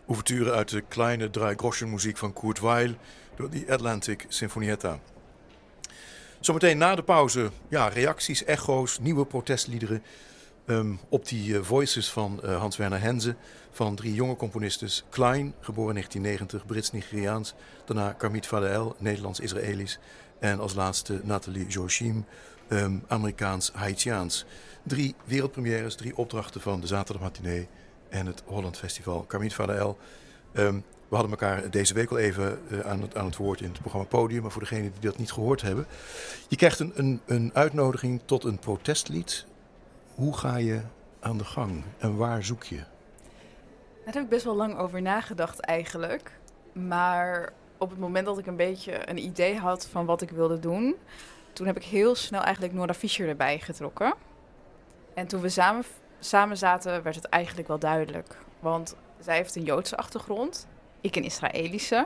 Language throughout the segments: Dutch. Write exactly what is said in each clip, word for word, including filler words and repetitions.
Ouverture uit de kleine Drei-Groschen-muziek van Kurt Weill door die Atlantic Sinfonietta. Zometeen na de pauze, ja, reacties, echo's, nieuwe protestliederen um, op die uh, voices van uh, Hans-Werner Henze, van drie jonge componisten. Klein, geboren negentien negentig, Brits-Nigeriaans. Daarna Karmit Fadel, Nederlands-Israëlisch. En als laatste Nathalie Joachim, um, Amerikaans-Haitiaans. Drie wereldpremières, drie opdrachten van de Zaterdagmatinee en het Holland Festival. Karmit Fadel, um, we hadden elkaar deze week al even uh, aan, het, aan het woord in het programma Podium. Maar voor degenen die dat niet gehoord hebben. Je krijgt een, een, een uitnodiging tot een protestlied. Hoe ga je aan de gang en waar zoek je? Daar heb ik best wel lang over nagedacht eigenlijk. Maar op het moment dat ik een beetje een idee had van wat ik wilde doen, toen heb ik heel snel eigenlijk Nora Fischer erbij getrokken. En toen we samen, samen zaten, werd het eigenlijk wel duidelijk. Want zij heeft een Joodse achtergrond, ik een Israëlische.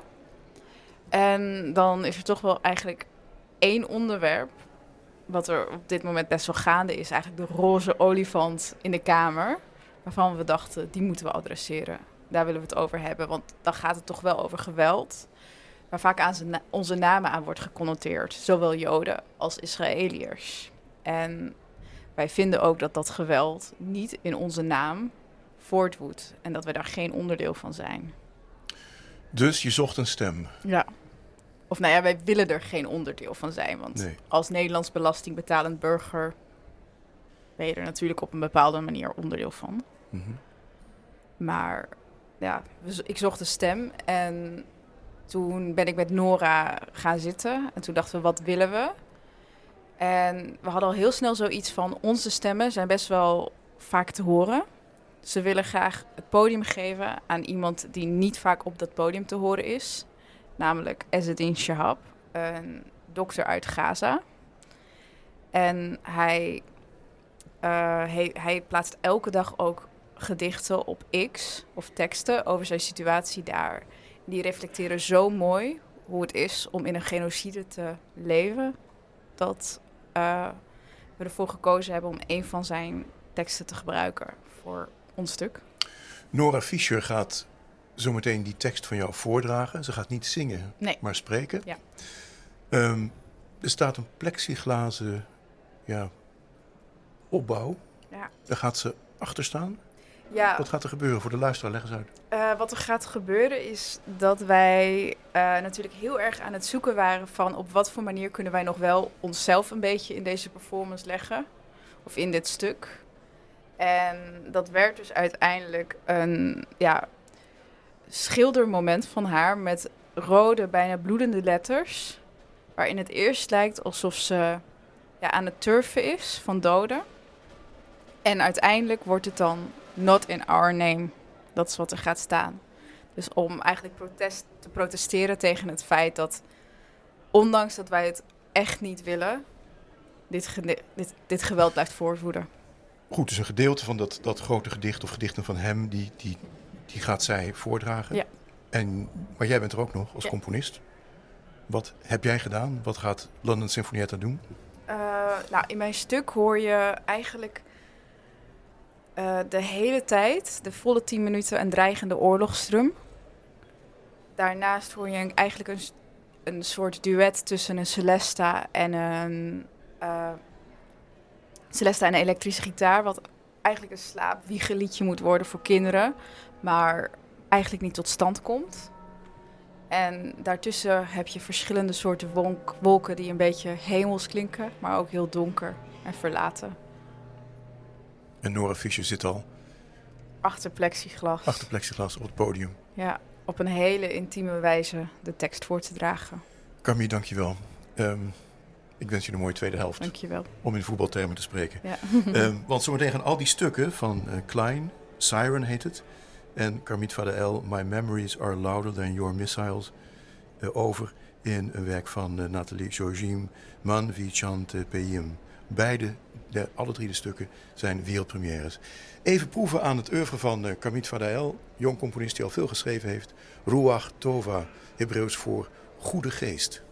En dan is er toch wel eigenlijk één onderwerp wat er op dit moment best wel gaande is. Eigenlijk de roze olifant in de kamer. Waarvan we dachten, die moeten we adresseren. Daar willen we het over hebben. Want dan gaat het toch wel over geweld. Waar vaak aan na- onze namen aan wordt geconnoteerd. Zowel Joden als Israëliërs. En wij vinden ook dat dat geweld niet in onze naam voortwoedt. En dat we daar geen onderdeel van zijn. Dus je zocht een stem. Ja. Of nou ja, wij willen er geen onderdeel van zijn. Want Nee. als Nederlands belastingbetalend burger ben je er natuurlijk op een bepaalde manier onderdeel van. Mm-hmm. Maar ja, ik zocht een stem en toen ben ik met Nora gaan zitten. En toen dachten we, wat willen we? En we hadden al heel snel zoiets van, onze stemmen zijn best wel vaak te horen. Ze willen graag het podium geven aan iemand die niet vaak op dat podium te horen is. Namelijk Ezzedine Shahab, een dokter uit Gaza. En hij, uh, hij, hij plaatst elke dag ook gedichten op X of teksten over zijn situatie daar. Die reflecteren zo mooi hoe het is om in een genocide te leven, dat uh, we ervoor gekozen hebben om een van zijn teksten te gebruiken voor ons stuk. Nora Fischer gaat zometeen die tekst van jou voordragen. Ze gaat niet zingen, nee. maar spreken. Ja. Um, er staat een plexiglazen ja, opbauw. Ja. Daar gaat ze achter staan. Ja. Wat gaat er gebeuren voor de luisteraar? Leg eens uit. Uh, wat er gaat gebeuren is dat wij uh, natuurlijk heel erg aan het zoeken waren van op wat voor manier kunnen wij nog wel onszelf een beetje in deze performance leggen. Of in dit stuk. En dat werd dus uiteindelijk een ja, schildermoment van haar met rode, bijna bloedende letters. Waarin het eerst lijkt alsof ze ja, aan het turfen is van doden. En uiteindelijk wordt het dan not in our name. Dat is wat er gaat staan. Dus om eigenlijk protest, te protesteren tegen het feit dat, ondanks dat wij het echt niet willen, dit, ge- dit, dit geweld blijft voortwoeden. Goed, dus een gedeelte van dat, dat grote gedicht of gedichten van hem, die, die, die gaat zij voordragen. Ja. En, maar jij bent er ook nog als ja. componist. Wat heb jij gedaan? Wat gaat London Sinfonietta doen? Uh, nou, in mijn stuk hoor je eigenlijk uh, de hele tijd, de volle tien minuten, een dreigende oorlogsstrum. Daarnaast hoor je eigenlijk een, een soort duet tussen een Celesta en een uh, Celesta en een elektrische gitaar, wat eigenlijk een slaapwiegeliedje moet worden voor kinderen, maar eigenlijk niet tot stand komt. En daartussen heb je verschillende soorten wolk, wolken die een beetje hemels klinken, maar ook heel donker en verlaten. En Nora Fischer zit al achter plexiglas. Achter plexiglas op het podium. Ja, op een hele intieme wijze de tekst voor te dragen. Carmie, dankjewel. Um, ik wens je een mooie tweede helft. Dankjewel. Om in voetbaltermen te spreken. Ja. um, want zometeen gaan al die stukken van uh, Klein, Siren heet het, en Karmit Fadel, My Memories Are Louder Than Your Missiles, uh, over in een werk van uh, Nathalie Joachim, Man Vi Chante Peim. Beide, de, alle drie de stukken, zijn wereldpremières. Even proeven aan het oeuvre van uh, Karmit Fadel, jong componist die al veel geschreven heeft. Ruach Tova, Hebreeuws voor goede geest.